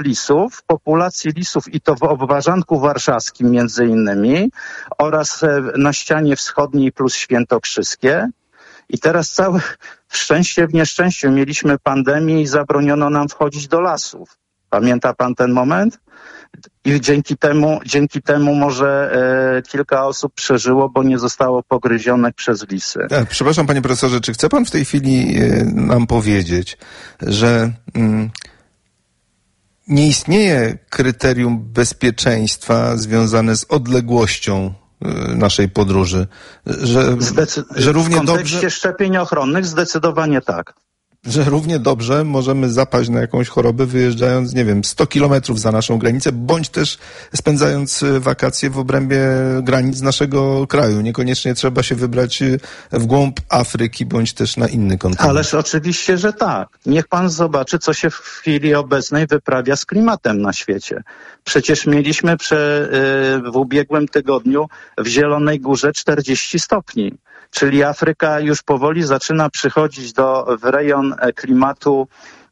lisów, populacji lisów i to w Obwarzanku Warszawskim między innymi oraz na ścianie wschodniej plus Świętokrzyskie. I teraz całe szczęście w nieszczęściu mieliśmy pandemię i zabroniono nam wchodzić do lasów. Pamięta pan ten moment? I dzięki temu może kilka osób przeżyło, bo nie zostało pogryzionych przez lisy. Przepraszam, panie profesorze, czy chce pan w tej chwili nam powiedzieć, że nie istnieje kryterium bezpieczeństwa związane z odległością naszej podróży? Że równie w kontekście szczepień ochronnych zdecydowanie tak. Że równie dobrze możemy zapaść na jakąś chorobę, wyjeżdżając, 100 kilometrów za naszą granicę, bądź też spędzając wakacje w obrębie granic naszego kraju. Niekoniecznie trzeba się wybrać w głąb Afryki, bądź też na inny kontynent. Ależ oczywiście, że tak. Niech pan zobaczy, co się w chwili obecnej wyprawia z klimatem na świecie. Przecież mieliśmy w ubiegłym tygodniu w Zielonej Górze 40 stopni. Czyli Afryka już powoli zaczyna przychodzić w rejon klimatu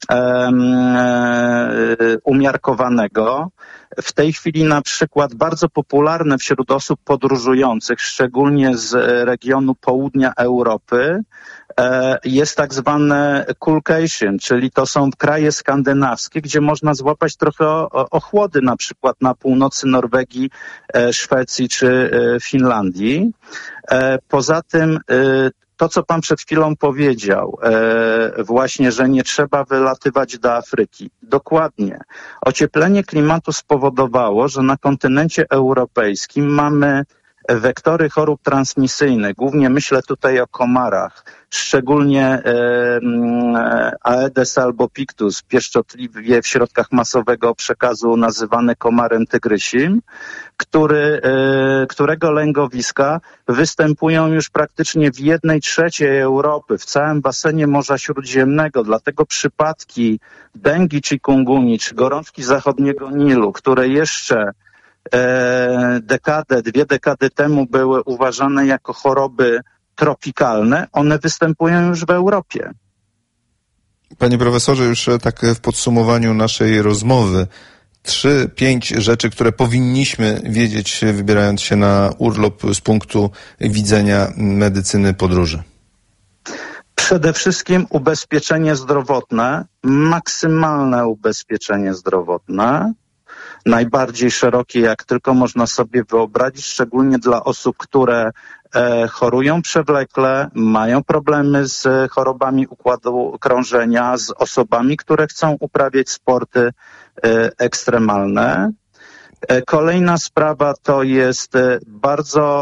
umiarkowanego. W tej chwili na przykład bardzo popularne wśród osób podróżujących, szczególnie z regionu południa Europy, jest tak zwane coolcation, czyli to są kraje skandynawskie, gdzie można złapać trochę ochłody, na przykład na północy Norwegii, Szwecji czy Finlandii. Poza tym to, co pan przed chwilą powiedział, właśnie, że nie trzeba wylatywać do Afryki. Dokładnie. Ocieplenie klimatu spowodowało, że na kontynencie europejskim mamy wektory chorób transmisyjnych. Głównie myślę tutaj o komarach, szczególnie Aedes albopictus, pieszczotliwie w środkach masowego przekazu nazywany komarem tygrysim, którego lęgowiska występują już praktycznie w 1/3 Europy, w całym basenie Morza Śródziemnego. Dlatego przypadki dengi chikungunyi czy gorączki zachodniego Nilu, które jeszcze dwie dekady temu były uważane jako choroby tropikalne, one występują już w Europie. Panie profesorze, już tak w podsumowaniu naszej rozmowy, 3-5 rzeczy, które powinniśmy wiedzieć, wybierając się na urlop z punktu widzenia medycyny podróży. Przede wszystkim ubezpieczenie zdrowotne, maksymalne ubezpieczenie zdrowotne, najbardziej szerokie, jak tylko można sobie wyobrazić, szczególnie dla osób, które chorują przewlekle, mają problemy z chorobami układu krążenia, z osobami, które chcą uprawiać sporty ekstremalne. Kolejna sprawa to jest bardzo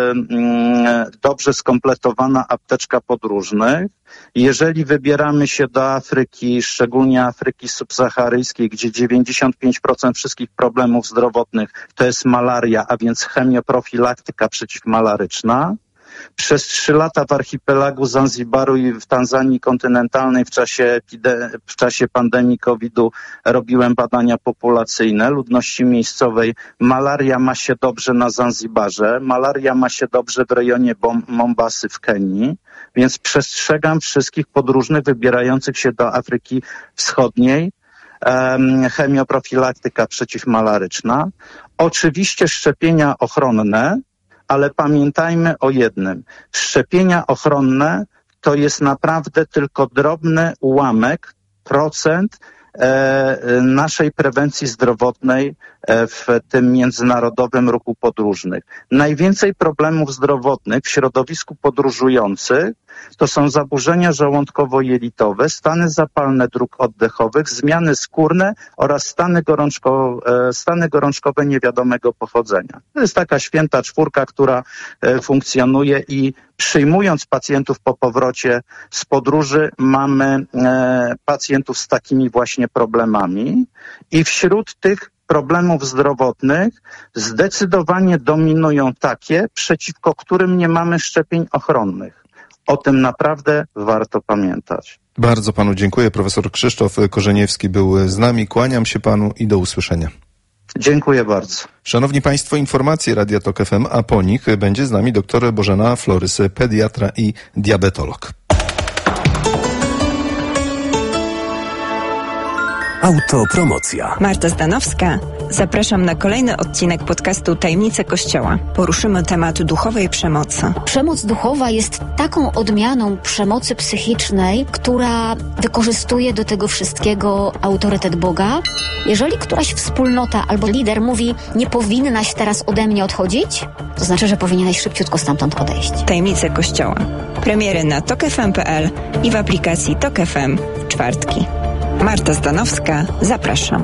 dobrze skompletowana apteczka podróżnych. Jeżeli wybieramy się do Afryki, szczególnie Afryki subsaharyjskiej, gdzie 95% wszystkich problemów zdrowotnych to jest malaria, a więc chemioprofilaktyka przeciwmalaryczna. Przez 3 lata w archipelagu Zanzibaru i w Tanzanii kontynentalnej w czasie pandemii COVID-u robiłem badania populacyjne ludności miejscowej. Malaria ma się dobrze na Zanzibarze, malaria ma się dobrze w rejonie Mombasy w Kenii, więc przestrzegam wszystkich podróżnych wybierających się do Afryki Wschodniej. Chemioprofilaktyka przeciwmalaryczna. Oczywiście szczepienia ochronne, ale pamiętajmy o jednym. Szczepienia ochronne to jest naprawdę tylko drobny ułamek, procent naszej prewencji zdrowotnej w tym międzynarodowym ruchu podróżnych. Najwięcej problemów zdrowotnych w środowisku podróżujących to są zaburzenia żołądkowo-jelitowe, stany zapalne dróg oddechowych, zmiany skórne oraz stany gorączkowe niewiadomego pochodzenia. To jest taka święta czwórka, która funkcjonuje i przyjmując pacjentów po powrocie z podróży, mamy pacjentów z takimi właśnie problemami i wśród tych problemów zdrowotnych zdecydowanie dominują takie, przeciwko którym nie mamy szczepień ochronnych. O tym naprawdę warto pamiętać. Bardzo panu dziękuję. Profesor Krzysztof Korzeniewski był z nami. Kłaniam się panu i do usłyszenia. Dziękuję bardzo. Szanowni Państwo, informacje Radia Tok FM, a po nich będzie z nami dr Bożena Florys, pediatra i diabetolog. Autopromocja. Marta Zdanowska. Zapraszam na kolejny odcinek podcastu Tajemnice Kościoła. Poruszymy temat duchowej przemocy. Przemoc duchowa jest taką odmianą przemocy psychicznej, która wykorzystuje do tego wszystkiego autorytet Boga. Jeżeli któraś wspólnota albo lider mówi, nie powinnaś teraz ode mnie odchodzić, to znaczy, że powinieneś szybciutko stamtąd odejść. Tajemnice Kościoła. Premiery na tokfm.pl i w aplikacji Tok FM w czwartki. Marta Zdanowska, zapraszam.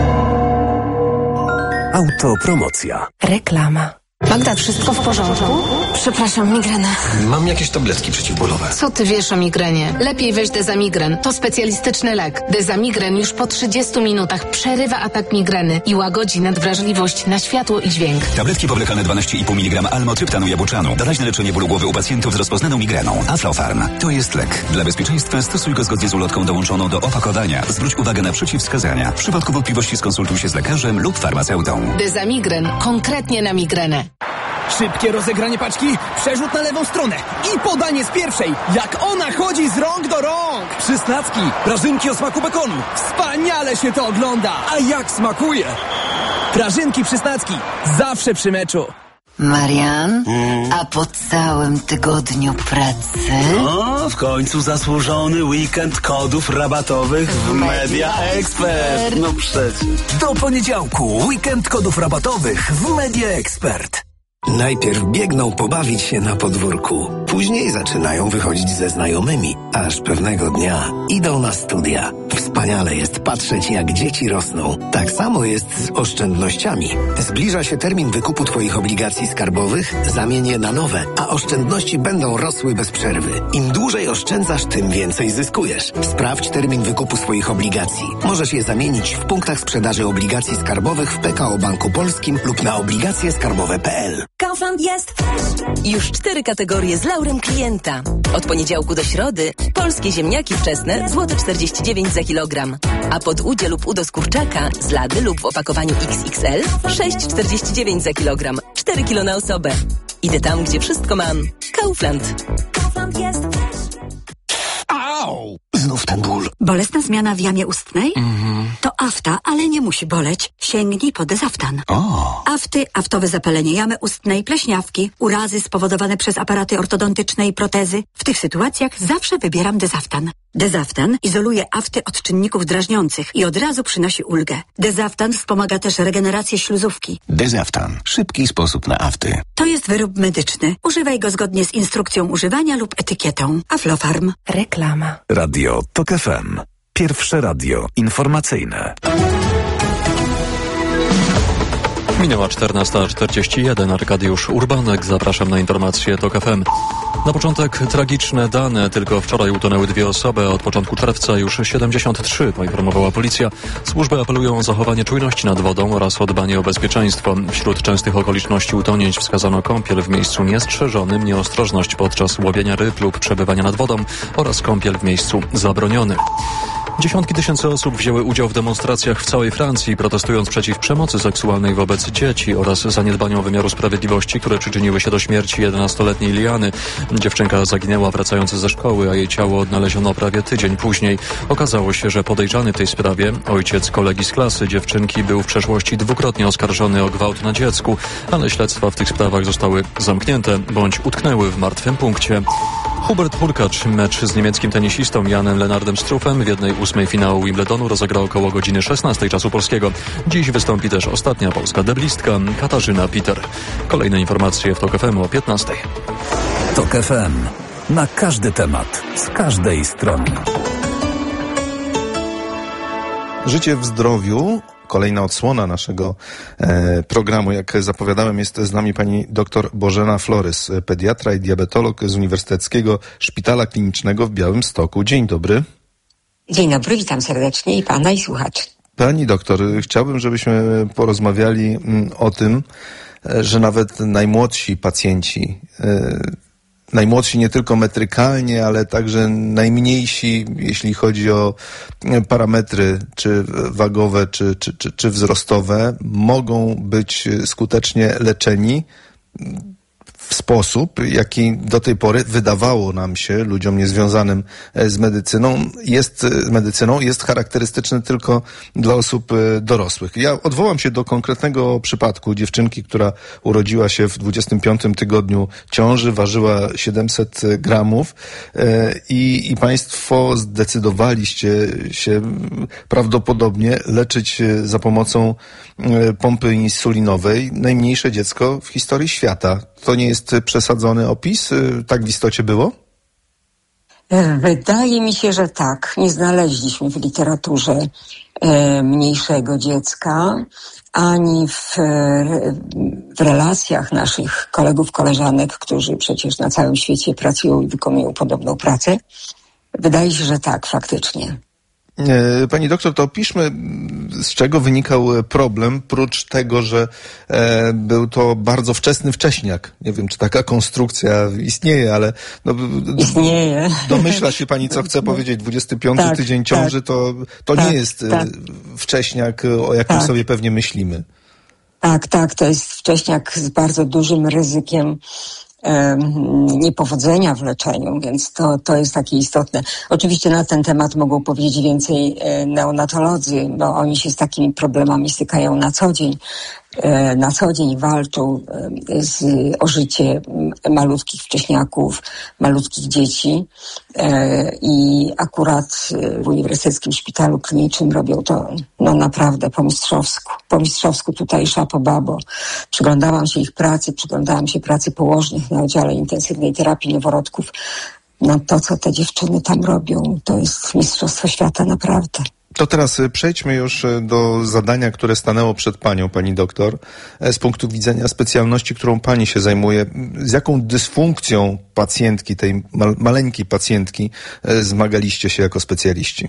Autopromocja. Reklama. Magda, wszystko w porządku? Przepraszam, migrena. Mam jakieś tabletki przeciwbólowe. Co ty wiesz o migrenie? Lepiej weź Dezamigren. To specjalistyczny lek. Dezamigren już po 30 minutach przerywa atak migreny i łagodzi nadwrażliwość na światło i dźwięk. Tabletki powlekane 12,5 mg almotryptanu jabłczanu. Doraźne leczenie bólu głowy u pacjentów z rozpoznaną migreną. Aflofarm. To jest lek. Dla bezpieczeństwa stosuj go zgodnie z ulotką dołączoną do opakowania. Zwróć uwagę na przeciwwskazania. W przypadku wątpliwości skonsultuj się z lekarzem lub farmaceutą. Dezamigren. Konkretnie na migrenę. Szybkie rozegranie paczki, przerzut na lewą stronę i podanie z pierwszej, jak ona chodzi z rąk do rąk. Przysnacki, prażynki o smaku bekonu. Wspaniale się to ogląda. A jak smakuje? Prażynki Przysnacki, zawsze przy meczu. Marian, a po całym tygodniu pracy? O, w końcu zasłużony weekend kodów rabatowych w Media Expert. No przecież. Do poniedziałku weekend kodów rabatowych w Media Expert. Najpierw biegną pobawić się na podwórku, później zaczynają wychodzić ze znajomymi, aż pewnego dnia idą na studia. Wspaniale jest patrzeć, jak dzieci rosną. Tak samo jest z oszczędnościami. Zbliża się termin wykupu Twoich obligacji skarbowych, zamień je na nowe, a oszczędności będą rosły bez przerwy. Im dłużej oszczędzasz, tym więcej zyskujesz. Sprawdź termin wykupu swoich obligacji. Możesz je zamienić w punktach sprzedaży obligacji skarbowych w PKO Banku Polskim lub na obligacjeskarbowe.pl. Kaufland jest już 4 kategorie z laurem klienta. Od poniedziałku do środy polskie ziemniaki wczesne złote 49 za kilogram. A pod udzie lub udo z kurczaka z lady lub w opakowaniu XXL 6,49 za kilogram. 4 kilo na osobę. Idę tam, gdzie wszystko mam. Kaufland. Kaufland jest. Au! Znów ten ból. Bolesna zmiana w jamie ustnej? To afta, ale nie musi boleć. Sięgnij po Dezaftan. Afty, aftowe zapalenie jamy ustnej, pleśniawki, urazy spowodowane przez aparaty ortodontyczne i protezy. W tych sytuacjach zawsze wybieram Dezaftan. Dezaftan izoluje afty od czynników drażniących i od razu przynosi ulgę. Dezaftan wspomaga też regenerację śluzówki. Dezaftan. Szybki sposób na afty. To jest wyrób medyczny. Używaj go zgodnie z instrukcją używania lub etykietą. Aflofarm. Reklama. Radio Tok FM. Pierwsze radio informacyjne. Minęła 14:41. Arkadiusz Urbanek. Zapraszam na informacje Tok FM. Na początek tragiczne dane. Tylko wczoraj utonęły 2 osoby. Od początku czerwca już 73, poinformowała policja. Służby apelują o zachowanie czujności nad wodą oraz o dbanie o bezpieczeństwo. Wśród częstych okoliczności utonięć wskazano kąpiel w miejscu niestrzeżonym, nieostrożność podczas łowienia ryb lub przebywania nad wodą oraz kąpiel w miejscu zabronionym. Dziesiątki tysięcy osób wzięły udział w demonstracjach w całej Francji, protestując przeciw przemocy seksualnej wobec dzieci oraz zaniedbaniom wymiaru sprawiedliwości, które przyczyniły się do śmierci 11-letniej Liany. Dziewczynka zaginęła wracając ze szkoły, a jej ciało odnaleziono prawie tydzień później. Okazało się, że podejrzany w tej sprawie, ojciec kolegi z klasy dziewczynki, był w przeszłości 2-krotnie oskarżony o gwałt na dziecku, ale śledztwa w tych sprawach zostały zamknięte bądź utknęły w martwym punkcie. Hubert Hurkacz mecz z niemieckim tenisistą Janem Lennardem Struffem w 1/8 finału Wimbledonu rozegrał około godziny 16 czasu polskiego. Dziś wystąpi też ostatnia polska deblistka Katarzyna Piter. Kolejne informacje w Tok FM o 15. Tok FM. Na każdy temat, z każdej strony. Życie w zdrowiu. Kolejna odsłona naszego programu. Jak zapowiadałem, jest z nami pani dr Bożena Florys, pediatra i diabetolog z Uniwersyteckiego Szpitala Klinicznego w Białymstoku. Dzień dobry. Dzień dobry, witam serdecznie i pana, i słuchaczy. Pani doktor, chciałbym, żebyśmy porozmawiali o tym, że nawet najmłodsi pacjenci, najmłodsi nie tylko metrykalnie, ale także najmniejsi, jeśli chodzi o parametry czy wagowe, czy wzrostowe, mogą być skutecznie leczeni sposób, jaki do tej pory wydawało nam się, ludziom niezwiązanym z medycyną, jest charakterystyczny tylko dla osób dorosłych. Ja odwołam się do konkretnego przypadku dziewczynki, która urodziła się w 25 tygodniu ciąży, ważyła 700 gramów i państwo zdecydowaliście się prawdopodobnie leczyć za pomocą pompy insulinowej najmniejsze dziecko w historii świata. To nie jest przesadzony opis? Tak w istocie było? Wydaje mi się, że tak. Nie znaleźliśmy w literaturze mniejszego dziecka, ani w relacjach naszych kolegów, koleżanek, którzy przecież na całym świecie pracują i wykonują podobną pracę. Wydaje się, że tak, faktycznie. Pani doktor, to opiszmy, z czego wynikał problem, prócz tego, że był to bardzo wczesny wcześniak. Nie wiem, czy taka konstrukcja istnieje, ale istnieje. Domyśla się pani, co chcę powiedzieć. 25 tydzień ciąży to nie jest wcześniak, o jakim sobie pewnie myślimy. Tak, to jest wcześniak z bardzo dużym ryzykiem niepowodzenia w leczeniu, więc to jest takie istotne. Oczywiście na ten temat mogą powiedzieć więcej neonatolodzy, bo oni się z takimi problemami stykają na co dzień. Na co dzień walczą o życie malutkich wcześniaków, malutkich dzieci i akurat w Uniwersyteckim Szpitalu Klinicznym robią to naprawdę po mistrzowsku. Po mistrzowsku tutaj szapo babo. Przyglądałam się ich pracy, przyglądałam się pracy położnych na oddziale intensywnej terapii noworodków. To, co te dziewczyny tam robią, to jest mistrzostwo świata naprawdę. To teraz przejdźmy już do zadania, które stanęło przed panią, pani doktor, z punktu widzenia specjalności, którą pani się zajmuje. Z jaką dysfunkcją pacjentki, tej maleńkiej pacjentki, zmagaliście się jako specjaliści?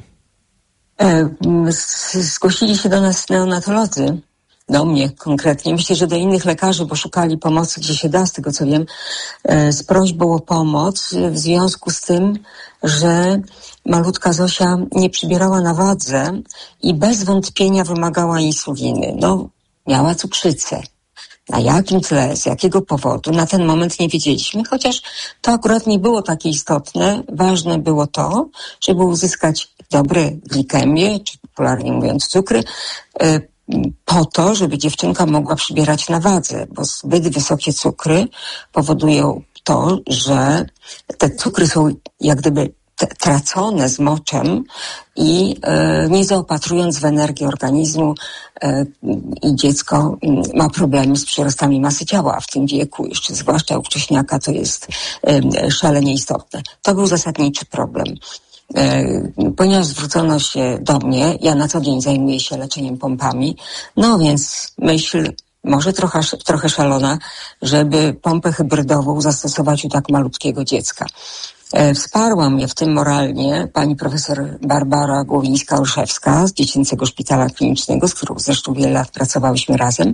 Zgłosili się do nas neonatolodzy, do mnie konkretnie. Myślę, że do innych lekarzy, bo szukali pomocy, gdzie się da, z tego co wiem, z prośbą o pomoc w związku z tym, że malutka Zosia nie przybierała na wadze i bez wątpienia wymagała insuliny. Miała cukrzycę. Na jakim tle, z jakiego powodu, na ten moment nie wiedzieliśmy, chociaż to akurat nie było takie istotne. Ważne było to, żeby uzyskać dobre glikemię, czy popularnie mówiąc cukry, po to, żeby dziewczynka mogła przybierać na wadze, bo zbyt wysokie cukry powodują to, że te cukry są jak gdyby tracone z moczem i nie zaopatrując w energię organizmu i dziecko ma problemy z przyrostami masy ciała, a w tym wieku, jeszcze zwłaszcza u wcześniaka, to jest szalenie istotne. To był zasadniczy problem. Ponieważ zwrócono się do mnie, ja na co dzień zajmuję się leczeniem pompami, więc myśl może trochę szalona, żeby pompę hybrydową zastosować u tak malutkiego dziecka. Wsparła mnie w tym moralnie pani profesor Barbara Głowińska-Olszewska z Dziecięcego Szpitala Klinicznego, z którą zresztą wiele lat pracowałyśmy razem.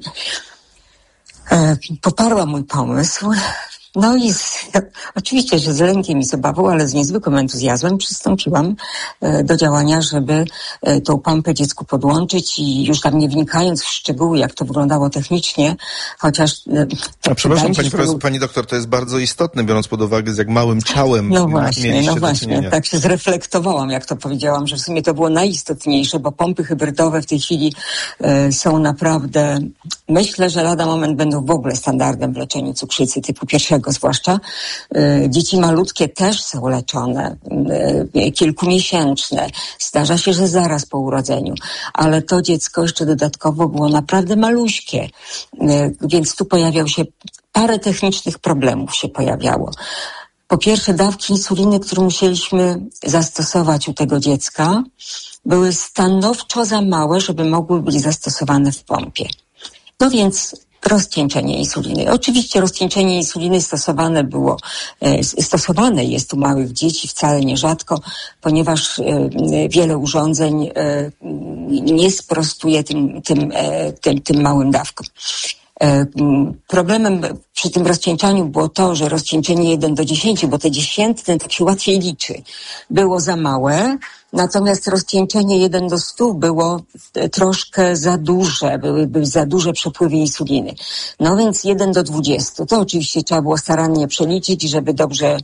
Poparła mój pomysł. I oczywiście, że z lękiem i z obawą, ale z niezwykłym entuzjazmem przystąpiłam do działania, żeby tą pompę dziecku podłączyć i już tam nie wnikając w szczegóły, jak to wyglądało technicznie, chociaż... Przepraszam, pani doktor, to jest bardzo istotne, biorąc pod uwagę, z jak małym ciałem mieliście do czynienia. Tak się zreflektowałam, jak to powiedziałam, że w sumie to było najistotniejsze, bo pompy hybrydowe w tej chwili są naprawdę... Myślę, że lada moment będą w ogóle standardem w leczeniu cukrzycy typu pierwszego zwłaszcza. Dzieci malutkie też są leczone, kilkumiesięczne. Zdarza się, że zaraz po urodzeniu, ale to dziecko jeszcze dodatkowo było naprawdę maluśkie, więc tu pojawiał się parę technicznych problemów się pojawiało. Po pierwsze, dawki insuliny, które musieliśmy zastosować u tego dziecka, były stanowczo za małe, żeby mogły być zastosowane w pompie. Więc rozcieńczenie insuliny. Oczywiście rozcieńczenie insuliny stosowane jest u małych dzieci wcale nierzadko, ponieważ wiele urządzeń nie sprostuje tym małym dawkom. Problemem przy tym rozcieńczaniu było to, że rozcieńczenie 1 do 10, bo te dziesiętne tak się łatwiej liczy, było za małe, natomiast rozcieńczenie 1 do 100 było troszkę za duże, były za duże przepływy insuliny. No więc 1 do 20. To oczywiście trzeba było starannie przeliczyć, żeby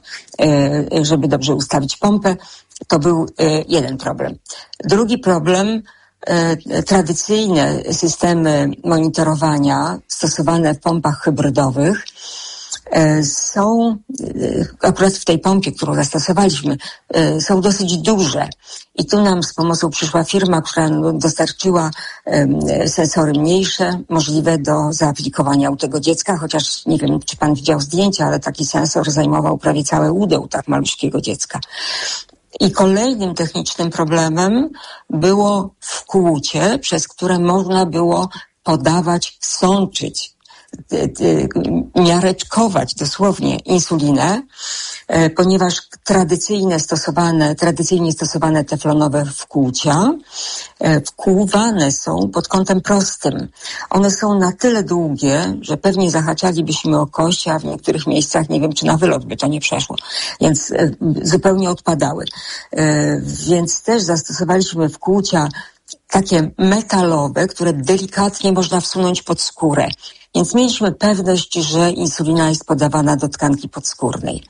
dobrze ustawić pompę. To był jeden problem. Drugi problem, tradycyjne systemy monitorowania stosowane w pompach hybrydowych są, akurat w tej pompie, którą zastosowaliśmy, są dosyć duże. I tu nam z pomocą przyszła firma, która dostarczyła sensory mniejsze, możliwe do zaaplikowania u tego dziecka, chociaż nie wiem, czy pan widział zdjęcia, ale taki sensor zajmował prawie całe udo u tak maluśkiego dziecka. I kolejnym technicznym problemem było wkłucie, przez które można było podawać, sączyć, miareczkować dosłownie insulinę, ponieważ tradycyjnie stosowane teflonowe wkłucia wkłuwane są pod kątem prostym. One są na tyle długie, że pewnie zahaczalibyśmy o kość, a w niektórych miejscach nie wiem, czy na wylot by to nie przeszło, więc zupełnie odpadały. Więc też zastosowaliśmy wkłucia takie metalowe, które delikatnie można wsunąć pod skórę. Więc mieliśmy pewność, że insulina jest podawana do tkanki podskórnej.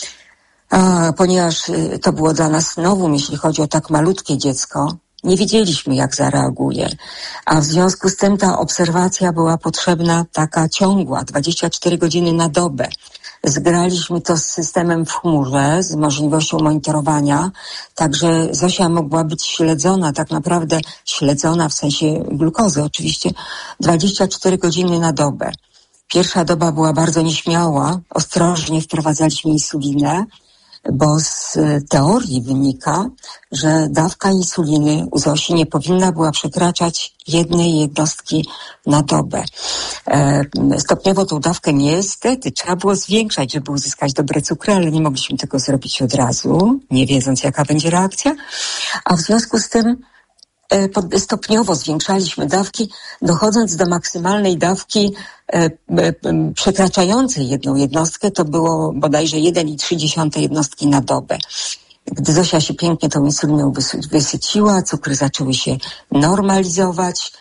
Ponieważ to było dla nas nowum, jeśli chodzi o tak malutkie dziecko, nie wiedzieliśmy, jak zareaguje. A w związku z tym ta obserwacja była potrzebna taka ciągła, 24 godziny na dobę. Zgraliśmy to z systemem w chmurze, z możliwością monitorowania, także Zosia mogła być śledzona, tak naprawdę śledzona w sensie glukozy oczywiście, 24 godziny na dobę. Pierwsza doba była bardzo nieśmiała, ostrożnie wprowadzaliśmy insulinę, bo z teorii wynika, że dawka insuliny u Zosi nie powinna była przekraczać 1 jednostki na dobę. Stopniowo tą dawkę niestety trzeba było zwiększać, żeby uzyskać dobre cukry, ale nie mogliśmy tego zrobić od razu, nie wiedząc, jaka będzie reakcja. A w związku z tym stopniowo zwiększaliśmy dawki, dochodząc do maksymalnej dawki przekraczającej 1 jednostkę, to było bodajże 1,3 jednostki na dobę. Gdy Zosia się pięknie tą insuliną wysyciła, cukry zaczęły się normalizować.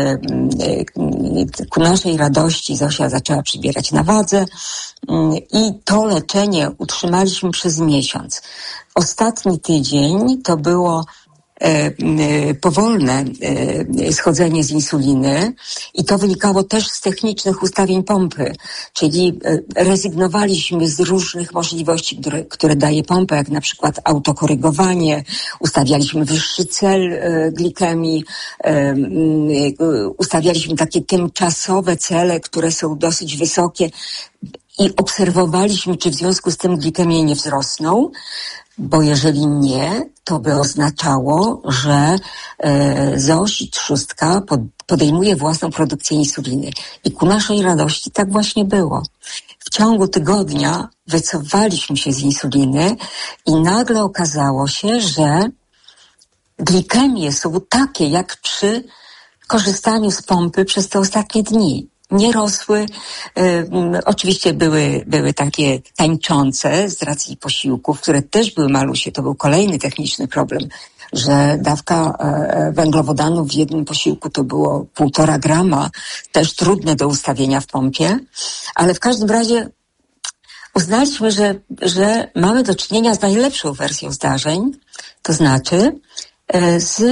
Ku naszej radości Zosia zaczęła przybierać na wadze i to leczenie utrzymaliśmy przez miesiąc. Ostatni tydzień to było powolne schodzenie z insuliny i to wynikało też z technicznych ustawień pompy, czyli rezygnowaliśmy z różnych możliwości, które daje pompa, jak na przykład autokorygowanie, ustawialiśmy wyższy cel glikemii, ustawialiśmy takie tymczasowe cele, które są dosyć wysokie i obserwowaliśmy, czy w związku z tym glikemie nie wzrosną. Bo jeżeli nie, to by oznaczało, że Zosi trzustka podejmuje własną produkcję insuliny. I ku naszej radości tak właśnie było. W ciągu tygodnia wycofaliśmy się z insuliny i nagle okazało się, że glikemie są takie, jak przy korzystaniu z pompy przez te ostatnie dni. Nie rosły, oczywiście były takie tańczące z racji posiłków, które też były malusie. To był kolejny techniczny problem, że dawka węglowodanów w jednym posiłku to było 1,5 grama, też trudne do ustawienia w pompie, ale w każdym razie uznaliśmy, że mamy do czynienia z najlepszą wersją zdarzeń, to znaczy z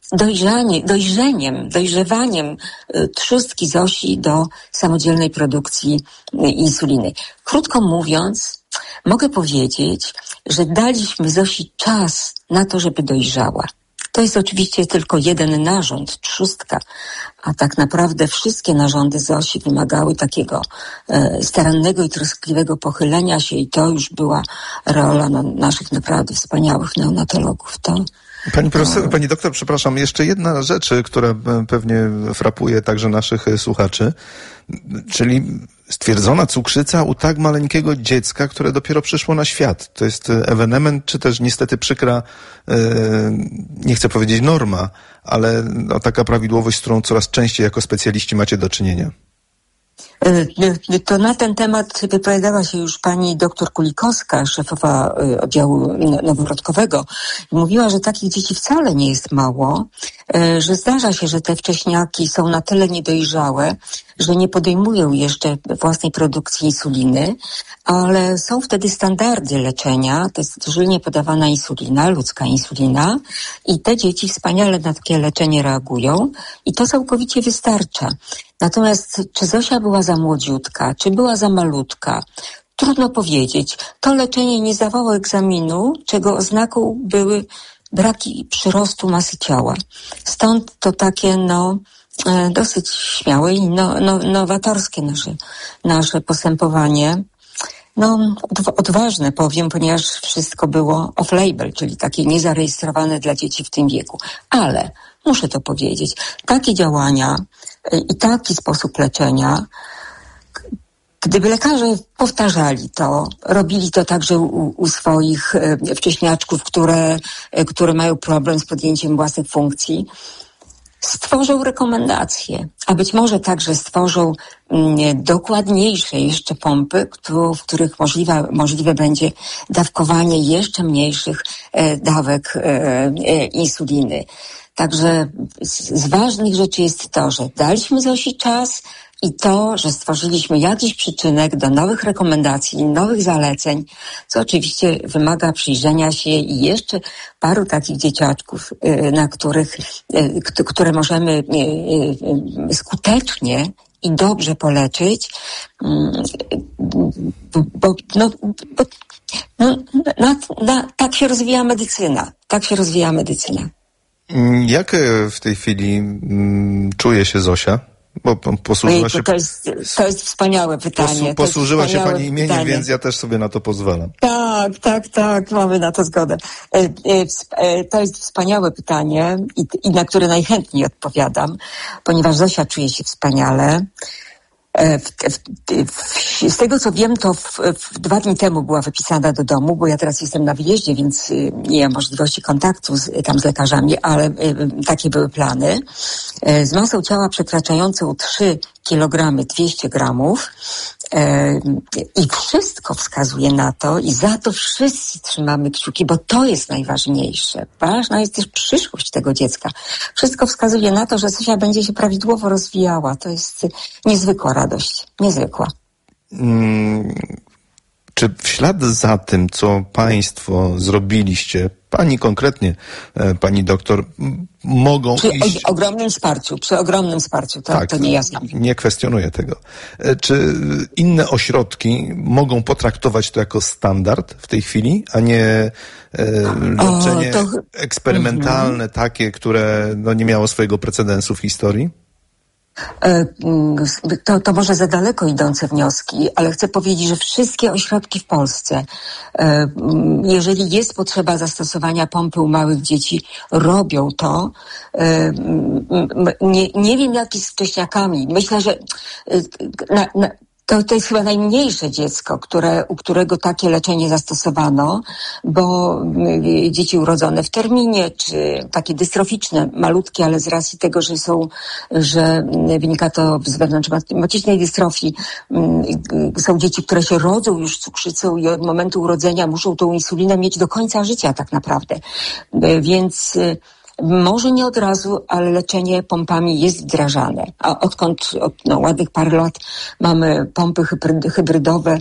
dojrzewaniem trzustki Zosi do samodzielnej produkcji insuliny. Krótko mówiąc, mogę powiedzieć, że daliśmy Zosi czas na to, żeby dojrzała. To jest oczywiście tylko jeden narząd, trzustka, a tak naprawdę wszystkie narządy Zosi wymagały takiego starannego i troskliwego pochylenia się i to już była rola naszych naprawdę wspaniałych neonatologów. Pani doktor, przepraszam, jeszcze jedna rzecz, która pewnie frapuje także naszych słuchaczy, czyli stwierdzona cukrzyca u tak maleńkiego dziecka, które dopiero przyszło na świat. To jest ewenement, czy też niestety przykra, nie chcę powiedzieć norma, ale taka prawidłowość, z którą coraz częściej jako specjaliści macie do czynienia. To na ten temat wypowiadała się już pani doktor Kulikowska, szefowa oddziału noworodkowego. Mówiła, że takich dzieci wcale nie jest mało, że zdarza się, że te wcześniaki są na tyle niedojrzałe, że nie podejmują jeszcze własnej produkcji insuliny, ale są wtedy standardy leczenia, to jest dożylnie podawana insulina, ludzka insulina i te dzieci wspaniale na takie leczenie reagują i to całkowicie wystarcza. Natomiast czy Zosia była za młodziutka, czy była za malutka? Trudno powiedzieć. To leczenie nie zdawało egzaminu, czego oznaką były braki przyrostu masy ciała. Stąd to takie, dosyć śmiałe i nowatorskie nasze postępowanie. Odważne powiem, ponieważ wszystko było off-label, czyli takie niezarejestrowane dla dzieci w tym wieku. Ale muszę to powiedzieć, takie działania i taki sposób leczenia, gdyby lekarze powtarzali to, robili to także u swoich wcześniaczków, które mają problem z podjęciem własnych funkcji, stworzą rekomendacje, a być może także stworzą dokładniejsze jeszcze pompy, w których możliwe będzie dawkowanie jeszcze mniejszych dawek insuliny. Także z ważnych rzeczy jest to, że daliśmy Zosi czas i to, że stworzyliśmy jakiś przyczynek do nowych rekomendacji, nowych zaleceń, co oczywiście wymaga przyjrzenia się i jeszcze paru takich dzieciaczków, które możemy skutecznie i dobrze poleczyć, tak się rozwija medycyna. Jak w tej chwili czuje się Zosia? Bo posłużyła się... To jest wspaniałe pytanie. Posłużyła się pani imieniem, więc ja też sobie na to pozwalam. Tak, mamy na to zgodę. To jest wspaniałe pytanie i na które najchętniej odpowiadam, ponieważ Zosia czuje się wspaniale. Z tego co wiem, to 2 dni temu była wypisana do domu, bo ja teraz jestem na wyjeździe, więc nie mam możliwości kontaktu z lekarzami, ale takie były plany. Z masą ciała przekraczającą 3 kg 200 gramów i wszystko wskazuje na to i za to wszyscy trzymamy kciuki, bo to jest najważniejsze. Ważna jest też przyszłość tego dziecka. Wszystko wskazuje na to, że Zosia będzie się prawidłowo rozwijała. To jest niezwykła radość. Niezwykła. Czy w ślad za tym, co państwo zrobiliście, pani konkretnie, pani doktor, mogą iść... Przy ogromnym wsparciu, to nie jasne. Nie kwestionuję tego. Czy inne ośrodki mogą potraktować to jako standard w tej chwili, a nie leczenie eksperymentalne, takie, które nie miało swojego precedensu w historii? To może za daleko idące wnioski, ale chcę powiedzieć, że wszystkie ośrodki w Polsce, jeżeli jest potrzeba zastosowania pompy u małych dzieci, robią to. Nie wiem, jak jest z wcześniakami. Myślę, że to jest chyba najmniejsze dziecko, u którego takie leczenie zastosowano, bo dzieci urodzone w terminie, czy takie dystroficzne, malutkie, ale z racji tego, że wynika to z wewnątrzmacicznej dystrofii, są dzieci, które się rodzą już z cukrzycą i od momentu urodzenia muszą tą insulinę mieć do końca życia tak naprawdę. Więc może nie od razu, ale leczenie pompami jest wdrażane. A odkąd ładnych parę lat mamy pompy hybrydowe,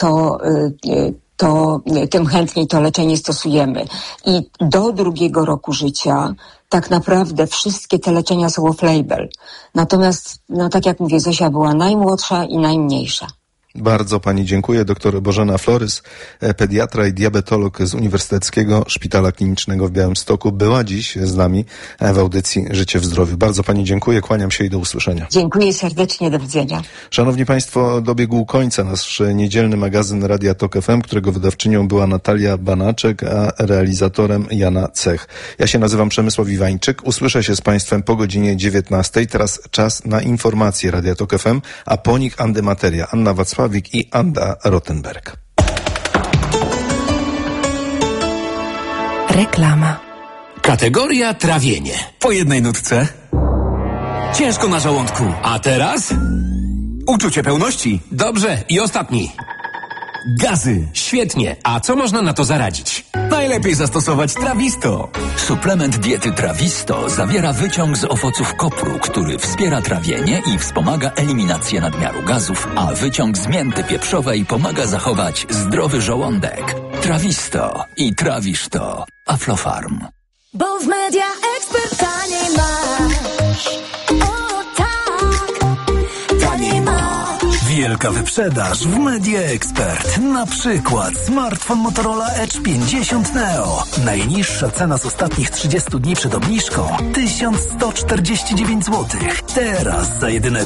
to tym chętniej to leczenie stosujemy. I do 2 roku życia tak naprawdę wszystkie te leczenia są off-label. Natomiast, tak jak mówię, Zosia była najmłodsza i najmniejsza. Bardzo pani dziękuję. Doktor Bożena Florys, pediatra i diabetolog z Uniwersyteckiego Szpitala Klinicznego w Białymstoku, była dziś z nami w audycji Życie w Zdrowiu. Bardzo pani dziękuję, kłaniam się i do usłyszenia. Dziękuję serdecznie, do widzenia. Szanowni państwo, dobiegł końca nasz niedzielny magazyn Radia Tok FM, którego wydawczynią była Natalia Banaczek, a realizatorem Jana Cech. Ja się nazywam Przemysław Iwańczyk. Usłyszę się z państwem po godzinie 19. Teraz czas na informacje Radia Tok FM, a po nich Andymateria. Anna Wacławik i Anda Rottenberg. Reklama. Kategoria trawienie. Po jednej nutce. Ciężko na żołądku. A teraz? Uczucie pełności. Dobrze. I ostatni. Gazy. Świetnie. A co można na to zaradzić? Najlepiej zastosować Trawisto. Suplement diety Trawisto zawiera wyciąg z owoców kopru, który wspiera trawienie i wspomaga eliminację nadmiaru gazów, a wyciąg z mięty pieprzowej pomaga zachować zdrowy żołądek. Trawisto i trawisz to. Aflofarm. Bo w Media Expert taniej masz. O tak, taniej masz. Wielka wyprzedaż w Media Expert. Na przykład smartfon Motorola Edge 50 Neo. Najniższa cena z ostatnich 30 dni przed obniżką 1149 zł. Teraz za jedyne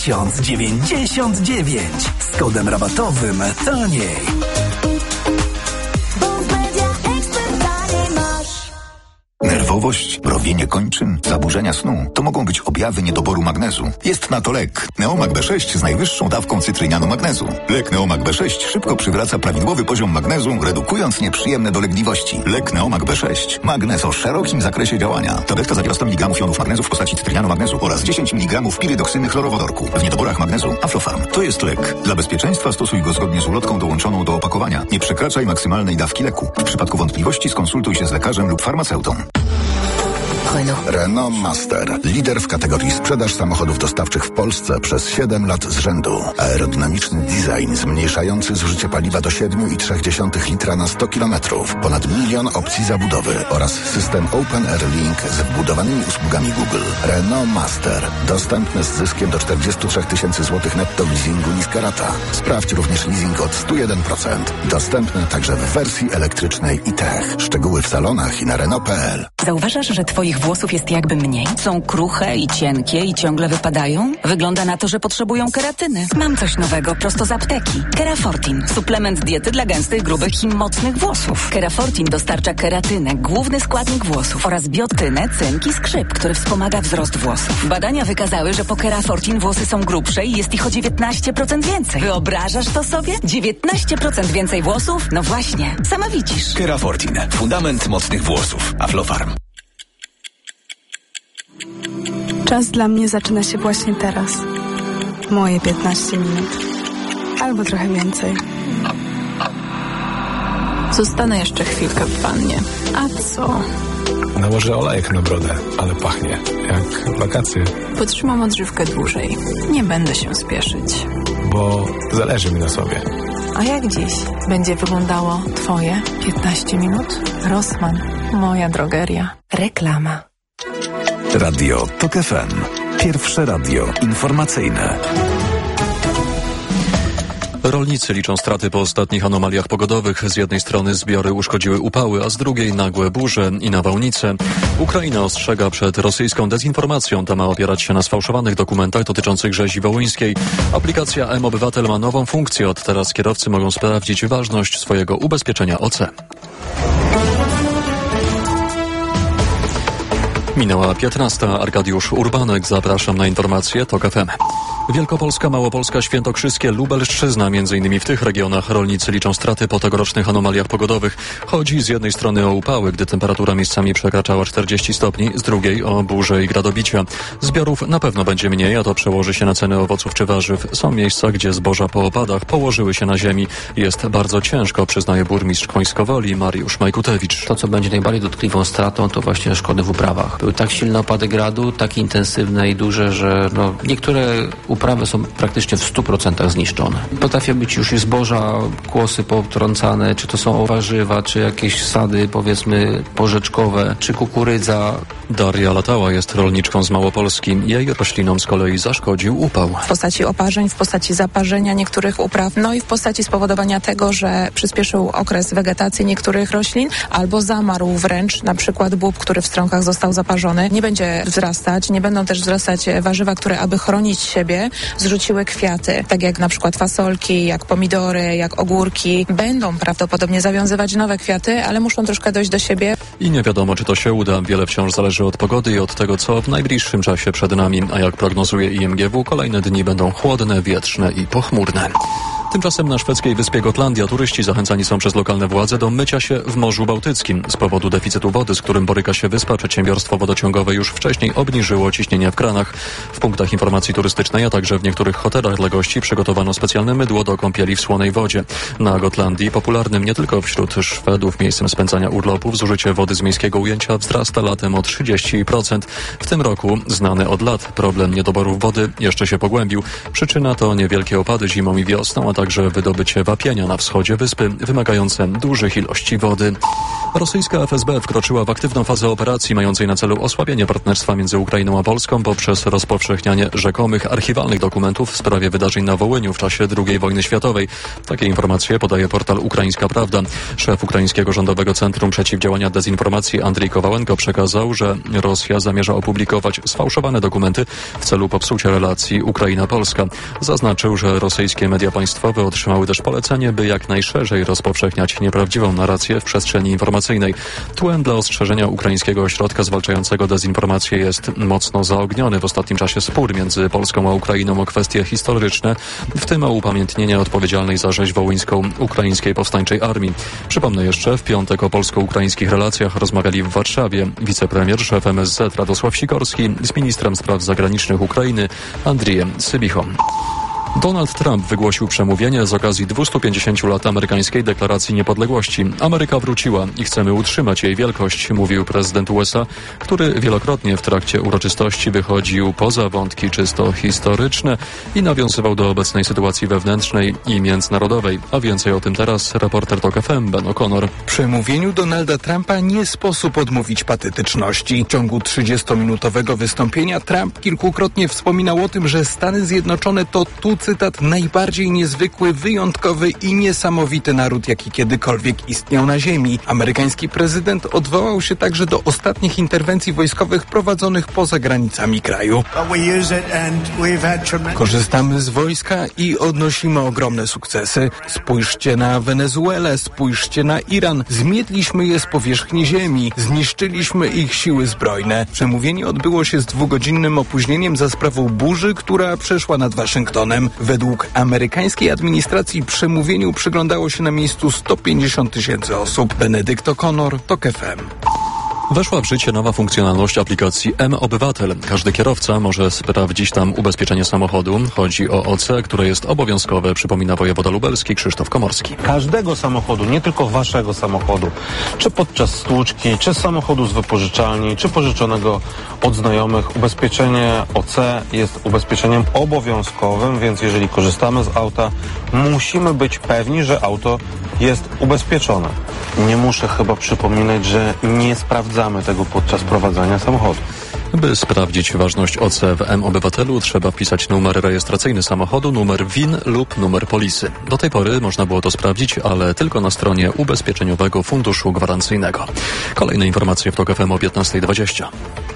1099. Z kodem rabatowym taniej. Nerwowość, mrowienie kończyn, zaburzenia snu to mogą być objawy niedoboru magnezu. Jest na to lek Neomag B6 z najwyższą dawką cytrynianu magnezu. Lek Neomag B6 szybko przywraca prawidłowy poziom magnezu, redukując nieprzyjemne dolegliwości. Lek Neomag B6. Magnez o szerokim zakresie działania. Tabletka zawiera 100 mg jonów magnezu w postaci cytrynianu magnezu oraz 10 mg pirydoksyny chlorowodorku. W niedoborach magnezu Aflofarm. To jest lek. Dla bezpieczeństwa stosuj go zgodnie z ulotką dołączoną do opakowania. Nie przekraczaj maksymalnej dawki leku. W przypadku wątpliwości skonsultuj się z lekarzem lub farmaceutą. Renault Master. Lider w kategorii sprzedaż samochodów dostawczych w Polsce przez 7 lat z rzędu. Aerodynamiczny design zmniejszający zużycie paliwa do 7,3 litra na 100 km. Ponad 1 milion opcji zabudowy oraz system Open Air Link z wbudowanymi usługami Google. Renault Master. Dostępny z zyskiem do 43 000 zł netto leasingu niska rata. Sprawdź również leasing od 101%. Dostępny także w wersji elektrycznej i tech. Szczegóły w salonach i na Renault.pl. Zauważasz, że twoich włosów jest jakby mniej? Są kruche i cienkie i ciągle wypadają? Wygląda na to, że potrzebują keratyny. Mam coś nowego prosto z apteki. Kerafortin. Suplement diety dla gęstych, grubych i mocnych włosów. Kerafortin dostarcza keratynę, główny składnik włosów, oraz biotynę, cynk i skrzyp, który wspomaga wzrost włosów. Badania wykazały, że po Kerafortin włosy są grubsze i jest ich o 19% więcej. Wyobrażasz to sobie? 19% więcej włosów? No właśnie, sama widzisz. Kerafortin. Fundament mocnych włosów. Aflofarm. Czas dla mnie zaczyna się właśnie teraz. Moje 15 minut. Albo trochę więcej. Zostanę jeszcze chwilkę w wannie. A co? Nałożę olejek na brodę, ale pachnie jak wakacje. Potrzymam odżywkę dłużej. Nie będę się spieszyć. Bo zależy mi na sobie. A jak dziś będzie wyglądało twoje 15 minut? Rossmann. Moja drogeria. Reklama. Radio TOK FM. Pierwsze radio informacyjne. Rolnicy liczą straty po ostatnich anomaliach pogodowych. Z jednej strony zbiory uszkodziły upały, a z drugiej nagłe burze i nawałnice. Ukraina ostrzega przed rosyjską dezinformacją. Ta ma opierać się na sfałszowanych dokumentach dotyczących rzezi wołyńskiej. Aplikacja mObywatel ma nową funkcję. Od teraz kierowcy mogą sprawdzić ważność swojego ubezpieczenia OC. Minęła 15. Arkadiusz Urbanek. Zapraszam na informacje TOK FM. Wielkopolska, Małopolska, Świętokrzyskie, Lubelszczyzna. Między innymi w tych regionach rolnicy liczą straty po tegorocznych anomaliach pogodowych. Chodzi z jednej strony o upały, gdy temperatura miejscami przekraczała 40 stopni, z drugiej o burze i gradobicia. Zbiorów na pewno będzie mniej, a to przełoży się na ceny owoców czy warzyw. Są miejsca, gdzie zboża po opadach położyły się na ziemi. Jest bardzo ciężko, przyznaje burmistrz Końskowoli Mariusz Majkutewicz. To, co będzie najbardziej dotkliwą stratą, to właśnie szkody w uprawach. Były tak silne opady gradu, tak intensywne i duże, że niektóre uprawy są praktycznie w 100% zniszczone. Potrafią być już i zboża, kłosy potrącane, czy to są warzywa, czy jakieś sady, powiedzmy, porzeczkowe, czy kukurydza. Daria Latała jest rolniczką z Małopolski. Jej roślinom z kolei zaszkodził upał. W postaci oparzeń, w postaci zaparzenia niektórych upraw, no i w postaci spowodowania tego, że przyspieszył okres wegetacji niektórych roślin, albo zamarł wręcz, na przykład bób, który w strąkach został zaparzony, nie będzie wzrastać, nie będą też wzrastać warzywa, które, aby chronić siebie, zrzuciły kwiaty, tak jak na przykład fasolki, jak pomidory, jak ogórki. Będą prawdopodobnie zawiązywać nowe kwiaty, ale muszą troszkę dojść do siebie. I nie wiadomo, czy to się uda. Wiele wciąż zależy od pogody i od tego, co w najbliższym czasie przed nami. A jak prognozuje IMGW, kolejne dni będą chłodne, wietrzne i pochmurne. Tymczasem na szwedzkiej wyspie Gotlandia turyści zachęcani są przez lokalne władze do mycia się w Morzu Bałtyckim. Z powodu deficytu wody, z którym boryka się wyspa, przedsiębiorstwo wodociągowe już wcześniej obniżyło ciśnienie w kranach. W punktach informacji turystycznej, a także w niektórych hotelach dla gości przygotowano specjalne mydło do kąpieli w słonej wodzie. Na Gotlandii, popularnym nie tylko wśród Szwedów miejscem spędzania urlopów, zużycie wody z miejskiego ujęcia wzrasta latem o 30%. W tym roku, znany od lat, problem niedoborów wody jeszcze się pogłębił. Przyczyna to niewielkie opady zimą i wiosną, a także wydobycie wapienia na wschodzie wyspy, wymagające dużych ilości wody. Rosyjska FSB wkroczyła w aktywną fazę operacji mającej na celu osłabienie partnerstwa między Ukrainą a Polską poprzez rozpowszechnianie rzekomych archiwalnych dokumentów w sprawie wydarzeń na Wołyniu w czasie II wojny światowej. Takie informacje podaje portal Ukraińska Prawda. Szef Ukraińskiego Rządowego Centrum Przeciwdziałania Dezinformacji Andrii Kowalenko przekazał, że Rosja zamierza opublikować sfałszowane dokumenty w celu popsucia relacji Ukraina-Polska. Zaznaczył, że rosyjskie media państwowe otrzymały też polecenie, by jak najszerzej rozpowszechniać nieprawdziwą narrację w przestrzeni informacyjnej. Tłem dla ostrzeżenia ukraińskiego ośrodka zwalczającego dezinformację jest mocno zaogniony w ostatnim czasie spór między Polską a Ukrainą o kwestie historyczne, w tym o upamiętnienie odpowiedzialnej za rzeź wołyńską Ukraińskiej Powstańczej Armii. Przypomnę jeszcze, w piątek o polsko-ukraińskich relacjach rozmawiali w Warszawie wicepremier, szef MSZ Radosław Sikorski z ministrem spraw zagranicznych Ukrainy Andrijem Sybichą. Donald Trump wygłosił przemówienie z okazji 250 lat amerykańskiej deklaracji niepodległości. Ameryka wróciła i chcemy utrzymać jej wielkość, mówił prezydent USA, który wielokrotnie w trakcie uroczystości wychodził poza wątki czysto historyczne i nawiązywał do obecnej sytuacji wewnętrznej i międzynarodowej. A więcej o tym teraz reporter TOK FM Ben O'Connor. W przemówieniu Donalda Trumpa nie sposób odmówić patetyczności. W ciągu 30-minutowego wystąpienia Trump kilkukrotnie wspominał o tym, że Stany Zjednoczone to cytat, najbardziej niezwykły, wyjątkowy i niesamowity naród, jaki kiedykolwiek istniał na ziemi. Amerykański prezydent odwołał się także do ostatnich interwencji wojskowych prowadzonych poza granicami kraju. Korzystamy z wojska i odnosimy ogromne sukcesy. Spójrzcie na Wenezuelę, spójrzcie na Iran. Zmietliśmy je z powierzchni ziemi, zniszczyliśmy ich siły zbrojne. Przemówienie odbyło się z 2-godzinnym opóźnieniem za sprawą burzy, która przeszła nad Waszyngtonem. Według amerykańskiej administracji przemówieniu przyglądało się na miejscu 150 000 osób. Benedykt O'Connor, TOK FM. Weszła w życie nowa funkcjonalność aplikacji M-Obywatel. Każdy kierowca może sprawdzić tam ubezpieczenie samochodu. Chodzi o OC, które jest obowiązkowe, przypomina wojewoda lubelski Krzysztof Komorski. Każdego samochodu, nie tylko waszego samochodu, czy podczas stłuczki, czy samochodu z wypożyczalni, czy pożyczonego od znajomych, ubezpieczenie OC jest ubezpieczeniem obowiązkowym, więc jeżeli korzystamy z auta, musimy być pewni, że auto jest ubezpieczone. Nie muszę chyba przypominać, że nie sprawdzamy tego podczas prowadzenia samochodu. By sprawdzić ważność OC w M-Obywatelu, trzeba wpisać numer rejestracyjny samochodu, numer VIN lub numer polisy. Do tej pory można było to sprawdzić, ale tylko na stronie Ubezpieczeniowego Funduszu Gwarancyjnego. Kolejne informacje w TOK FM o 15:20.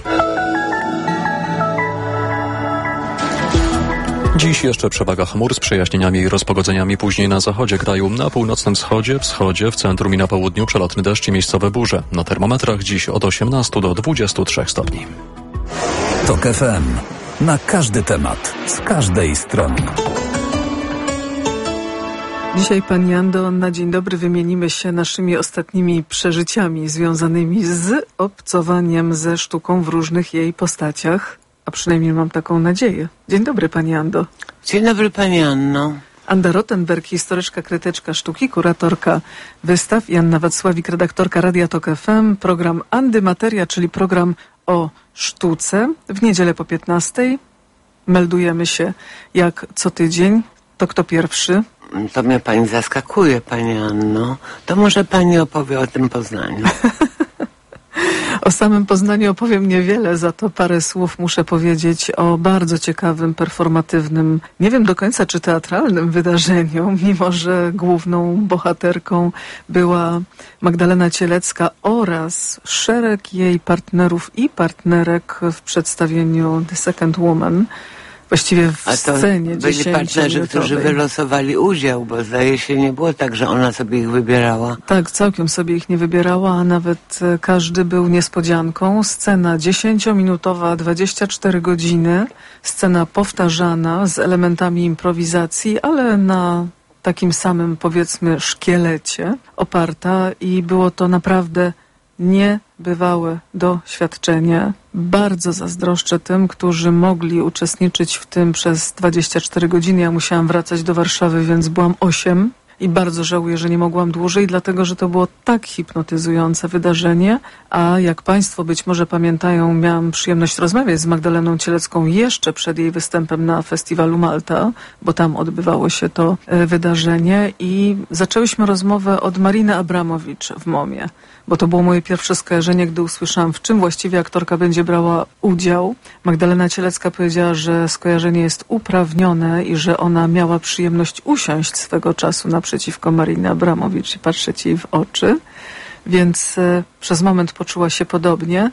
Dziś jeszcze przewaga chmur z przejaśnieniami i rozpogodzeniami, później na zachodzie kraju, na północnym wschodzie, w centrum i na południu przelotny deszcz i miejscowe burze. Na termometrach dziś od 18 do 23 stopni. TOK FM. Na każdy temat, z każdej strony. Dzisiaj, Pani Ando, na dzień dobry wymienimy się naszymi ostatnimi przeżyciami związanymi z obcowaniem ze sztuką w różnych jej postaciach. A przynajmniej mam taką nadzieję. Dzień dobry, Pani Ando. Dzień dobry, Pani Anno. Anda Rottenberg, historyczka, krytyczka sztuki, kuratorka wystaw i Anna Wacławik, redaktorka Radia TOK FM. Program Andy Materia, czyli program o sztuce. W niedzielę po 15:00 meldujemy się jak co tydzień. To kto pierwszy? To mnie Pani zaskakuje, Pani Anno. To może Pani opowie o tym Poznaniu. O samym Poznaniu opowiem niewiele, za to parę słów muszę powiedzieć o bardzo ciekawym, performatywnym, nie wiem do końca czy teatralnym wydarzeniu, mimo że główną bohaterką była Magdalena Cielecka oraz szereg jej partnerów i partnerek w przedstawieniu The Second Woman. Właściwie w scenie 10-minutowej. Byli partnerzy, którzy wylosowali udział, bo zdaje się nie było tak, że ona sobie ich wybierała. Tak, całkiem sobie ich nie wybierała, a nawet każdy był niespodzianką. Scena 10-minutowa, 24 godziny. Scena powtarzana z elementami improwizacji, ale na takim samym, powiedzmy, szkielecie oparta i było to naprawdę niebywałe doświadczenie. Bardzo zazdroszczę tym, którzy mogli uczestniczyć w tym przez 24 godziny. Ja musiałam wracać do Warszawy, więc byłam 8 i bardzo żałuję, że nie mogłam dłużej, dlatego że to było tak hipnotyzujące wydarzenie, a jak Państwo być może pamiętają, miałam przyjemność rozmawiać z Magdaleną Cielecką jeszcze przed jej występem na festiwalu Malta, bo tam odbywało się to wydarzenie i zaczęłyśmy rozmowę od Mariny Abramowicz w MOM-ie, bo to było moje pierwsze skojarzenie, gdy usłyszałam, w czym właściwie aktorka będzie brała udział. Magdalena Cielecka powiedziała, że skojarzenie jest uprawnione i że ona miała przyjemność usiąść swego czasu naprzeciwko Mariny Abramowicz i patrzeć jej w oczy, więc przez moment poczuła się podobnie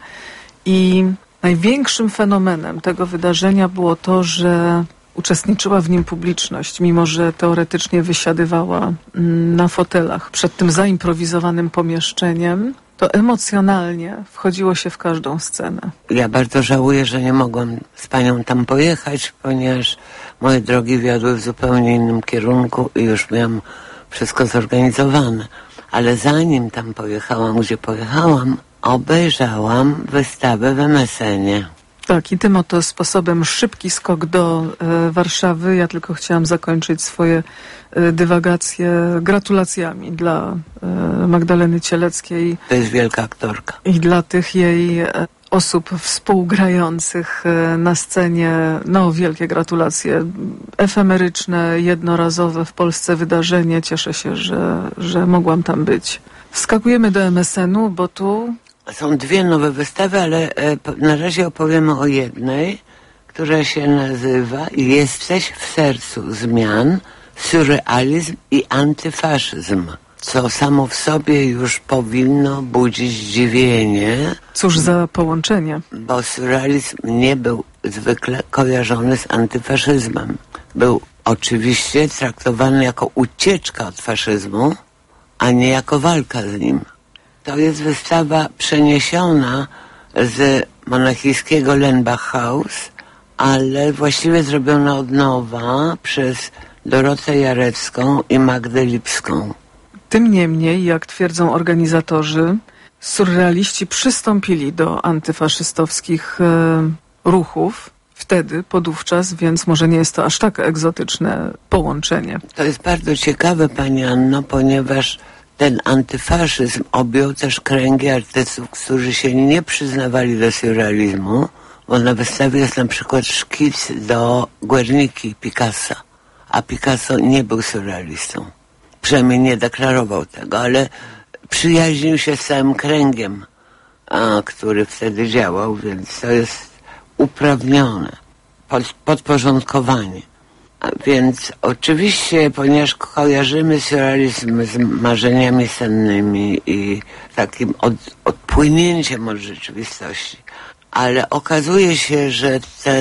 i największym fenomenem tego wydarzenia było to, że uczestniczyła w nim publiczność, mimo że teoretycznie wysiadywała na fotelach przed tym zaimprowizowanym pomieszczeniem, to emocjonalnie wchodziło się w każdą scenę. Ja bardzo żałuję, że nie mogłam z panią tam pojechać, ponieważ moje drogi wiodły w zupełnie innym kierunku i już miałam wszystko zorganizowane. Ale zanim tam pojechałam, gdzie pojechałam, obejrzałam wystawę w MSN-ie. Tak, i tym oto sposobem szybki skok do Warszawy. Ja tylko chciałam zakończyć swoje dywagacje gratulacjami dla Magdaleny Cieleckiej. To jest wielka aktorka. I dla tych jej osób współgrających na scenie. No, wielkie gratulacje. Efemeryczne, jednorazowe w Polsce wydarzenie. Cieszę się, że mogłam tam być. Wskakujemy do MSN-u, bo tu... Są dwie nowe wystawy, ale na razie opowiemy o jednej, która się nazywa Jesteś w sercu zmian, surrealizm i antyfaszyzm, co samo w sobie już powinno budzić zdziwienie. Cóż za połączenie. Bo surrealizm nie był zwykle kojarzony z antyfaszyzmem. Był oczywiście traktowany jako ucieczka od faszyzmu, a nie jako walka z nim. To jest wystawa przeniesiona z monachijskiego Lenbach House, ale właściwie zrobiona od nowa przez Dorotę Jarecką i Magdę Lipską. Tym niemniej, jak twierdzą organizatorzy, surrealiści przystąpili do antyfaszystowskich ruchów wtedy, podówczas, więc może nie jest to aż tak egzotyczne połączenie. To jest bardzo ciekawe, pani Anno, ponieważ ten antyfaszyzm objął też kręgi artystów, którzy się nie przyznawali do surrealizmu, bo na wystawie jest na przykład szkic do Guerniki Picassa, a Picasso nie był surrealistą. Przynajmniej nie deklarował tego, ale przyjaźnił się z całym kręgiem, który wtedy działał, więc to jest uprawnione podporządkowanie. A więc oczywiście, ponieważ kojarzymy surrealizm z marzeniami sennymi i takim odpłynięciem od rzeczywistości, ale okazuje się, że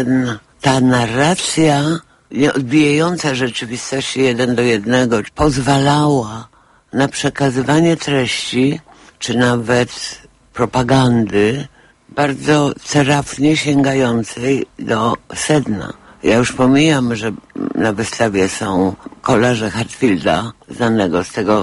ta narracja nieodbijająca rzeczywistości 1 do 1 pozwalała na przekazywanie treści, czy nawet propagandy bardzo trafnie sięgającej do sedna. Ja już pomijam, że na wystawie są kolarze Hartfielda, znanego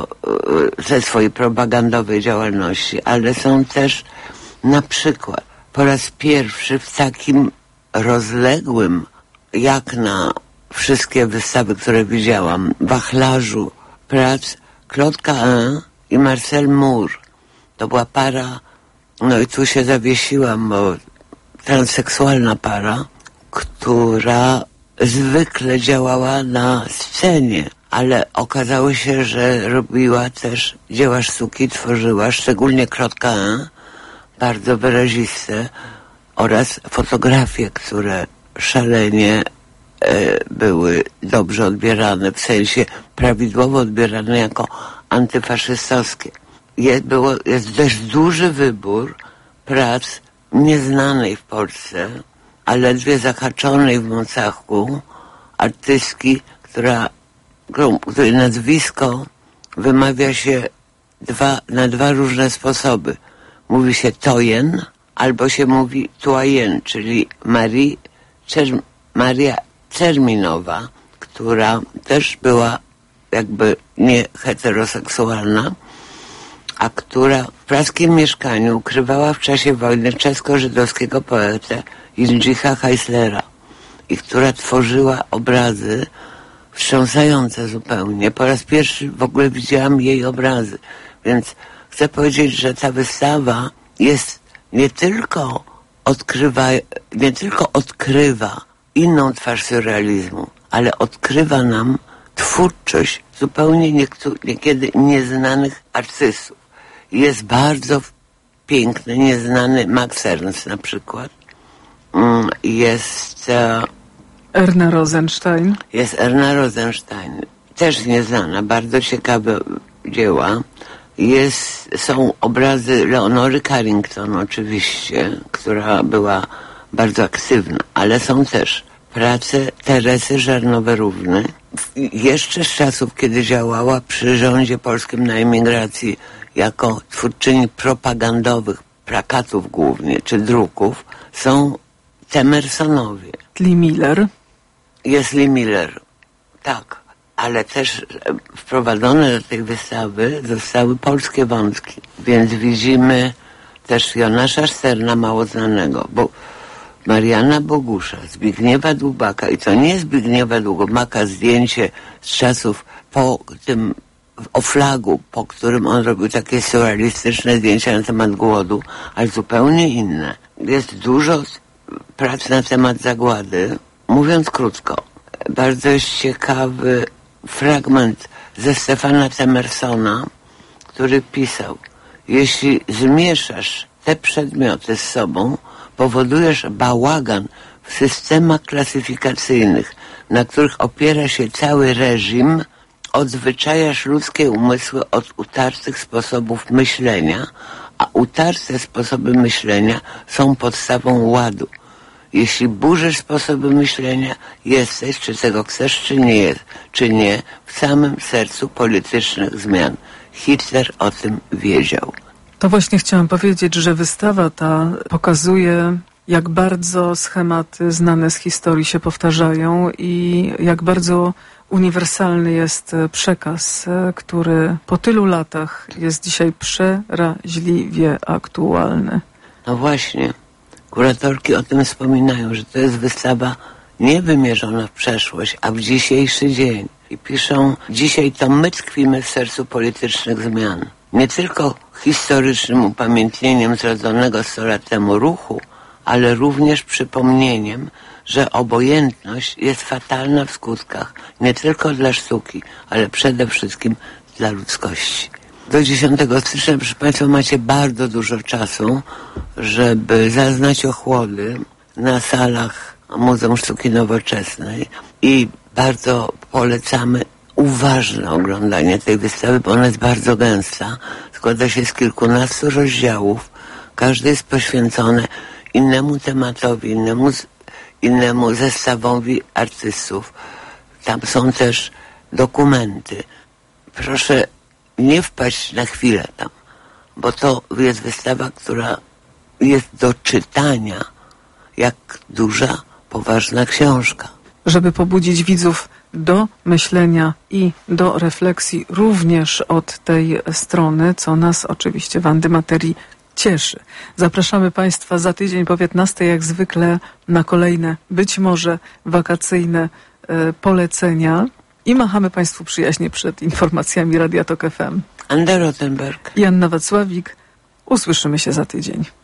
ze swojej propagandowej działalności, ale są też na przykład po raz pierwszy w takim rozległym, jak na wszystkie wystawy, które widziałam, wachlarzu prac Claude Cahun i Marcel Moore. To była para, no i tu się zawiesiłam, bo transseksualna para, która zwykle działała na scenie, ale okazało się, że robiła też dzieła sztuki, tworzyła, szczególnie Claude Cahun, bardzo wyraziste, oraz fotografie, które szalenie były dobrze odbierane, w sensie prawidłowo odbierane jako antyfaszystowskie. Jest dość duży wybór prac nieznanej w Polsce, a ledwie zahaczonej w Moncachku, artystki, której nazwisko wymawia się na dwa różne sposoby. Mówi się Toyen, albo się mówi Toyen, czyli Maria Czerminowa, która też była jakby nie heteroseksualna, a która w praskim mieszkaniu ukrywała w czasie wojny czesko-żydowskiego poetę Jindřicha Heislera i która tworzyła obrazy wstrząsające zupełnie. Po raz pierwszy w ogóle widziałam jej obrazy, więc chcę powiedzieć, że ta wystawa jest nie tylko odkrywa inną twarz surrealizmu, ale odkrywa nam twórczość zupełnie niekiedy nieznanych artystów. Jest bardzo piękny, nieznany Max Ernst na przykład. Jest Erna Rosenstein. Jest Erna Rosenstein, też nieznana, bardzo ciekawe dzieła. Są obrazy Leonory Carrington oczywiście, która była bardzo aktywna, ale są też prace Teresy Żarnowy-Równy. Jeszcze z czasów, kiedy działała przy rządzie polskim na emigracji jako twórczyni propagandowych, plakatów głównie, czy druków, są Temersonowie. Lee Miller. Jest Lee Miller, tak. Ale też wprowadzone do tej wystawy zostały polskie wątki. Więc widzimy też Jonasza Sterna, mało znanego, bo Mariana Bogusza, Zbigniewa Dłubaka, i to nie Zbigniewa Dłubaka zdjęcie z czasów po tym Oflagu, po którym on robił takie surrealistyczne zdjęcia na temat głodu, ale zupełnie inne. Jest dużo prac na temat zagłady. Mówiąc krótko, bardzo jest ciekawy fragment ze Stefana Temersona, który pisał: jeśli zmieszasz te przedmioty z sobą, powodujesz bałagan w systemach klasyfikacyjnych, na których opiera się cały reżim, odzwyczajasz ludzkie umysły od utartych sposobów myślenia, a utarte sposoby myślenia są podstawą ładu. Jeśli burzysz sposoby myślenia, jesteś, czy tego chcesz, czy nie, w samym sercu politycznych zmian. Hitler o tym wiedział. To właśnie chciałam powiedzieć, że wystawa ta pokazuje, jak bardzo schematy znane z historii się powtarzają i jak bardzo uniwersalny jest przekaz, który po tylu latach jest dzisiaj przeraźliwie aktualny. No właśnie. Kuratorki o tym wspominają, że to jest wystawa nie wymierzona w przeszłość, a w dzisiejszy dzień. I piszą: dzisiaj to my tkwimy w sercu politycznych zmian. Nie tylko historycznym upamiętnieniem zrodzonego 100 lat temu ruchu, ale również przypomnieniem, że obojętność jest fatalna w skutkach nie tylko dla sztuki, ale przede wszystkim dla ludzkości. Do 10 stycznia, proszę Państwa, macie bardzo dużo czasu, żeby zaznać ochłody na salach Muzeum Sztuki Nowoczesnej i bardzo polecamy uważne oglądanie tej wystawy, bo ona jest bardzo gęsta. Składa się z kilkunastu rozdziałów. Każdy jest poświęcony innemu tematowi, innemu zestawowi artystów. Tam są też dokumenty. Proszę nie wpaść na chwilę tam, bo to jest wystawa, która jest do czytania jak duża, poważna książka. Żeby pobudzić widzów do myślenia i do refleksji również od tej strony, co nas oczywiście w Antymaterii cieszy. Zapraszamy Państwa za tydzień po 15, jak zwykle, na kolejne, być może wakacyjne polecenia i machamy Państwu przyjaźnie przed informacjami Radia Tok FM. Anda Rottenberg i Anna Wacławik. Usłyszymy się za tydzień.